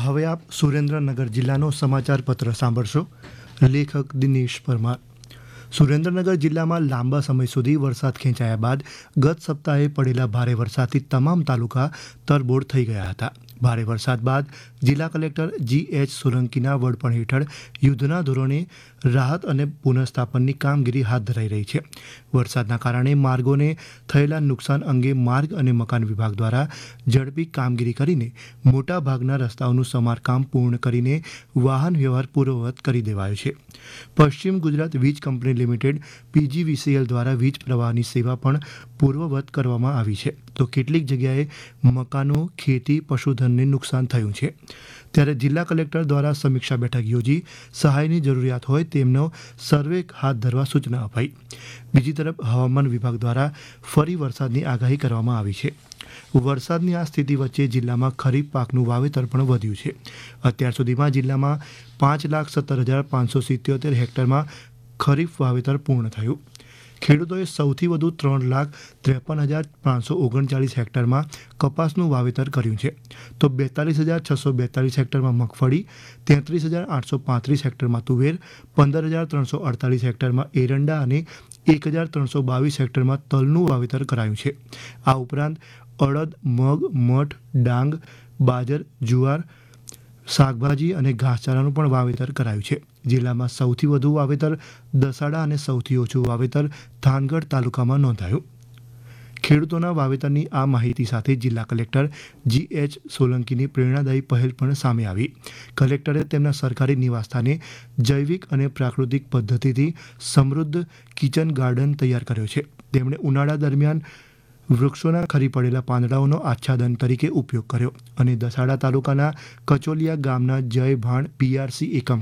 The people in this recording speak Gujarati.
હવે આપ સુરેન્દ્રનગર જિલ્લાનો સમાચાર પત્ર સાંભળશો. લેખક દિનેશ પરમાર. સુરેન્દ્રનગર જિલ્લામાં લાંબા સમય સુધી વરસાદ ખેંચાયા બાદ ગત સપ્તાહે પડેલા ભારે વરસાદથી તમામ તાલુકા તરબોળ થઈ ગયા હતા. ભારે વરસાદ બાદ જિલ્લા કલેક્ટર GH સોલંકીના વડપણ હેઠળ યુદ્ધના ધોરણે રાહત અને પુનઃસ્થાપનની કામગીરી હાથ ધરાઈ રહી છે. વરસાદના કારણે માર્ગોને થયેલા નુકસાન અંગે માર્ગ અને મકાન વિભાગ દ્વારા ઝડપી કામગીરી કરીને મોટાભાગના રસ્તાઓનું સમારકામ પૂર્ણ કરીને વાહન વ્યવહાર પૂર્વવત કરી દેવાયો છે. પશ્ચિમ ગુજરાત વીજ કંપની લિમિટેડ PGVCL દ્વારા વીજ પ્રવાહની સેવા પણ પૂર્વવત કરવામાં આવી છે. તો કેટલીક જગ્યાએ મકાનો, ખેતી, પશુધનને નુકસાન થયું છે. ત્યારે જિલ્લા કલેક્ટર દ્વારા સમીક્ષા બેઠક યોજી સહાયની જરૂરિયાત હોય તેમનો સર્વે હાથ ધરવા સૂચના અપાઈ. બીજી તરફ હવામાન વિભાગ દ્વારા ફરી વરસાદની આગાહી કરવામાં આવી છે. વરસાદની આ સ્થિતિ વચ્ચે જિલ્લામાં ખરીફ પાકનું વાવેતર પણ વધ્યું છે. અત્યાર સુધીમાં જિલ્લામાં 5,17,577 હેક્ટરમાં ખરીફ વાવેતર પૂર્ણ થયું. ખેડૂતોએ સૌથી વધુ 3,53,539 હેક્ટરમાં કપાસનું વાવેતર કર્યું છે. તો 42,642 હેક્ટરમાં મગફળી, 33,835 હેક્ટરમાં તુવેર, 15,348 હેક્ટરમાં એરંડા અને 1,322 હેક્ટરમાં તલનું વાવેતર કરાયું છે. આ ઉપરાંત અડદ, મગ, મઠ, ડાંગ, બાજર, જુવાર, શાકભાજી અને ઘાસચારાનું પણ વાવેતર કરાયું છે. જિલ્લામાં સૌથી વધુ વાવેતર દસાડા અને સૌથી ઓછું વાવેતર થાનગઢ તાલુકામાં નોંધાયું. ખેડૂતોના વાવેતરની આ માહિતી સાથે જિલ્લા કલેક્ટર GH સોલંકીની પ્રેરણાદાયી પહેલ પણ સામે આવી. કલેક્ટરે તેમના સરકારી નિવાસસ્થાને જૈવિક અને પ્રાકૃતિક પદ્ધતિથી સમૃદ્ધ કિચન ગાર્ડન તૈયાર કર્યો છે. તેમણે ઉનાળા દરમિયાન વૃક્ષોના ખરી પડેલા પાંદડાઓનો આચ્છાદન તરીકે ઉપયોગ કર્યો અને દસાડા તાલુકાના કચોલિયા ગામના જય ભાણ PRC એકમ